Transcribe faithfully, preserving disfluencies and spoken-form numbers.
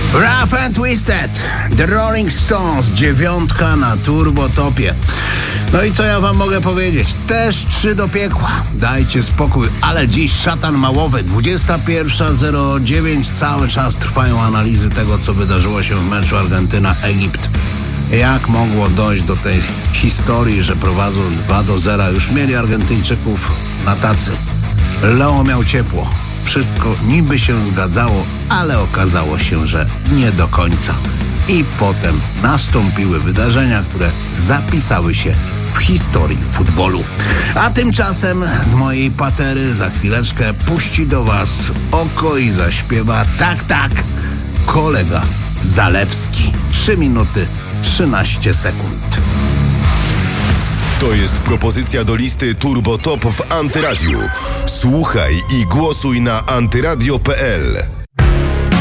Rough and Twisted, The Rolling Stones, dziewiątka na turbotopie. No i co ja wam mogę powiedzieć? Też trzy do piekła. Dajcie spokój, ale dziś szatan małowy. dwudziesta pierwsza zero dziewięć. Cały czas trwają analizy tego, co wydarzyło się w meczu Argentyna-Egipt. Jak mogło dojść do tej historii, że prowadzą dwa do zera? Już mieli Argentyńczyków na tacy. Leo miał ciepło. Wszystko niby się zgadzało, ale okazało się, że nie do końca. I potem nastąpiły wydarzenia, które zapisały się w historii futbolu. A tymczasem z mojej patery za chwileczkę puści do was oko i zaśpiewa tak, tak, kolega Zalewski. trzy minuty trzynaście sekund. To jest propozycja do listy Turbo Top w Antyradiu. Słuchaj i głosuj na antyradio kropka pe el.